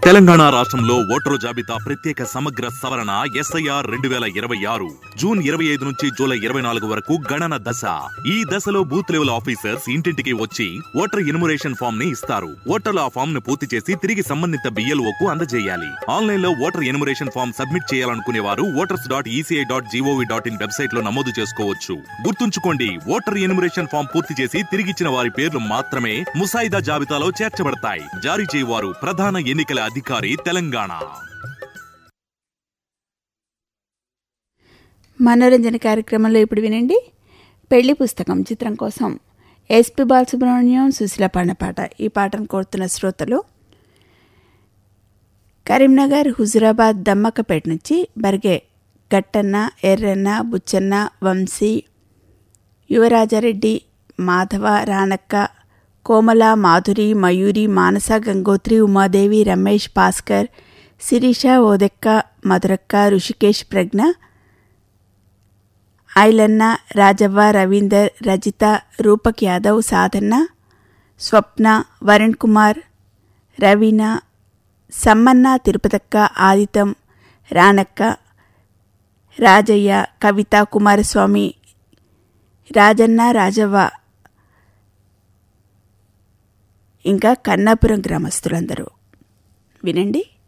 తెలంగాణ రాష్ట్రంలో ఓటరు జాబితా ప్రత్యేక సమగ్ర సవరణ SIR 2026 జూన్ 25 నుంచి జూలై 24 వరకు గణన దశ. ఈ దశలో బూత్ లెవెల్ ఆఫీసర్స్ ఇంటింటికి వచ్చి ఓటర్ ఎన్యుమరేషన్ ఫామ్ ని ఇస్తారు. ఓటర్లు ఆ ఫామ్ ను పూర్తి చేసి తిరిగి సంబంధిత BLOకు అందజేయాలి. ఆన్లైన్ లో ఓటర్ ఎన్యుమరేషన్ ఫామ్ సబ్మిట్ చేయాలనుకునే వారు voters.eci.gov.in వెబ్సైట్ లో నమోదు చేసుకోవచ్చు. గుర్తుంచుకోండి, ఓటర్ ఎన్యుమరేషన్ ఫామ్ పూర్తి చేసి తిరిగిచ్చిన వారి పేర్లు మాత్రమే ముసాయిదా జాబితాలో చేర్చబడతాయి. జారీ చేయవారు ప్రధాన ఎన్నికల అధికారి, తెలంగాణ. మనోరంజన కార్యక్రమంలో ఇప్పుడు వినండి. పెళ్లి పుస్తకం చిత్రం కోసం SP బాలసుబ్రహ్మణ్యం, సుశీల పాడిన పాట. ఈ పాటను కోరుతున్న శ్రోతలు కరీంనగర్, హుజురాబాద్, దమ్మక్కపేట నుంచి బర్గే గట్టన్న, ఎర్రన్న, బుచ్చన్న, వంశీ, యువరాజారెడ్డి, మాధవ, రానక్క, కోమల, మాధురి, మయూరి, మానస, గంగోత్రి, ఉమాదేవి, రమేష్, భాస్కర్, శిరీష, ఓదెక్క, మధురక్క, ఋషికేష్, ప్రజ్ఞ, ఐలన్న, రాజవ్వ, రవీందర్, రజిత, రూపక్ యాదవ్, సాధన్న, స్వప్న, వరుణ్ కుమార్, రవీన, సమ్మన్న, తిరుపతక్క, ఆదితం, రానక్క, రాజయ్య, కవిత, కుమారస్వామి, రాజన్న, రాజవ్వ, ఇంకా కన్నాపురం గ్రామస్తులందరూ వినండి.